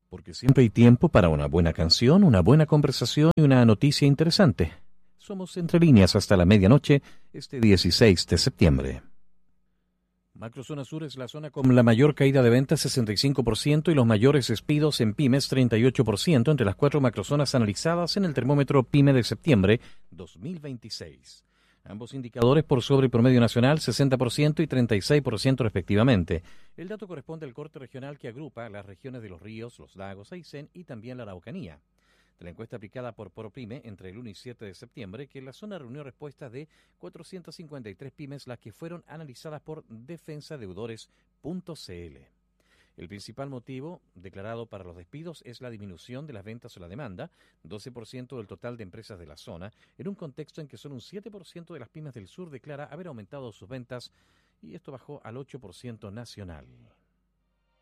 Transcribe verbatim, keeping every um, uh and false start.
Porque siempre hay tiempo para una buena canción, una buena conversación y una noticia interesante. Somos Entre Líneas hasta la medianoche, este dieciséis de septiembre. Macrozona Sur es la zona con la mayor caída de ventas, sesenta y cinco por ciento, y los mayores despidos en pymes, treinta y ocho por ciento, entre las cuatro macrozonas analizadas en el termómetro PYME de septiembre dos mil veintiséis. Ambos indicadores por sobre el promedio nacional, sesenta por ciento y treinta y seis por ciento respectivamente. El dato corresponde al corte regional que agrupa las regiones de Los Ríos, Los Lagos, Aysén y también la Araucanía. De la encuesta aplicada por ProPyme entre el uno y siete de septiembre, que la zona reunió respuestas de cuatrocientas cincuenta y tres pymes, las que fueron analizadas por defensadeudores punto c l. El principal motivo declarado para los despidos es la disminución de las ventas o la demanda, doce por ciento del total de empresas de la zona, en un contexto en que solo un siete por ciento de las pymes del sur declara haber aumentado sus ventas, y esto bajó al ocho por ciento nacional.